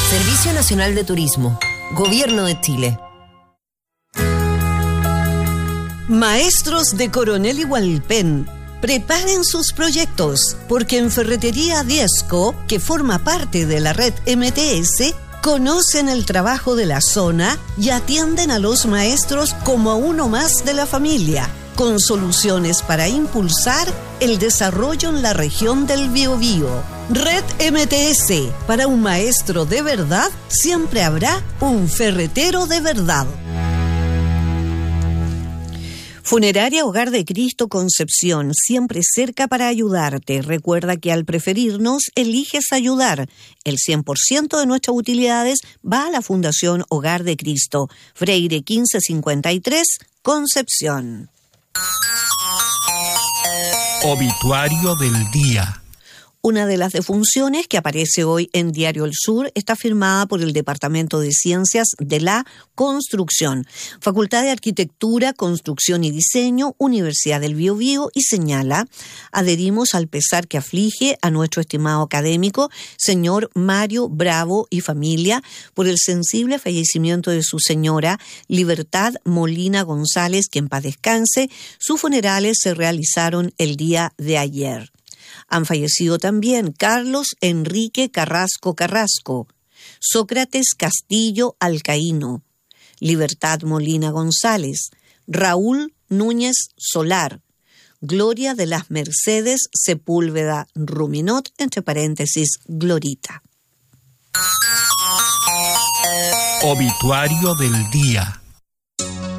Servicio Nacional de Turismo, Gobierno de Chile. Maestros de Coronel y Hualpén, preparen sus proyectos, porque en Ferretería Diezco, que forma parte de la red MTS, conocen el trabajo de la zona y atienden a los maestros como a uno más de la familia, con soluciones para impulsar el desarrollo en la región del Biobío. Red MTS, para un maestro de verdad, siempre habrá un ferretero de verdad. Funeraria Hogar de Cristo Concepción, siempre cerca para ayudarte. Recuerda que al preferirnos, eliges ayudar. El 100% de nuestras utilidades va a la Fundación Hogar de Cristo, Freire 1553, Concepción. Obituario del día. Una de las defunciones que aparece hoy en Diario El Sur está firmada por el Departamento de Ciencias de la Construcción, Facultad de Arquitectura, Construcción y Diseño, Universidad del Biobío, y señala: adherimos al pesar que aflige a nuestro estimado académico, señor Mario Bravo y familia, por el sensible fallecimiento de su señora Libertad Molina González, que en paz descanse. Sus funerales se realizaron el día de ayer. Han fallecido también Carlos Enrique Carrasco Carrasco, Sócrates Castillo Alcaíno, Libertad Molina González, Raúl Núñez Solar, Gloria de las Mercedes Sepúlveda Ruminot, entre paréntesis, Glorita. Obituario del día.